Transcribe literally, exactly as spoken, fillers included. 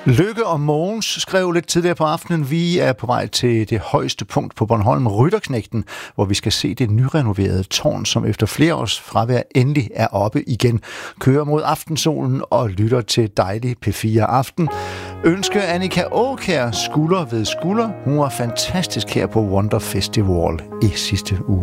Lykke og Mogens skrev lidt tidligere på aftenen, vi er på vej til det højeste punkt på Bornholm, Rytterknægten, hvor vi skal se det nyrenoverede tårn, som efter flere års fravær endelig er oppe igen. Kører mod aftensolen og lytter til dejlig P fire Aften. Ønsker Annika Aakjær skulder ved skulder. Hun var fantastisk her på Wonder Festival i sidste uge.